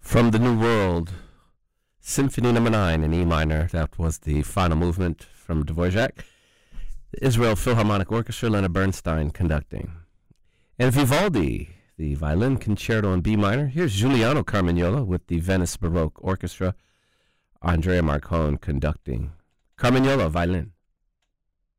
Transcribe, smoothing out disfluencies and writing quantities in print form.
From the New World, Symphony Number 9 in E minor. That was the final movement from Dvorak. The Israel Philharmonic Orchestra, Leonard Bernstein conducting. And Vivaldi, the violin concerto in B minor. Here's Giuliano Carmagnola with the Venice Baroque Orchestra, Andrea Marcon conducting. Carmagnola, violin.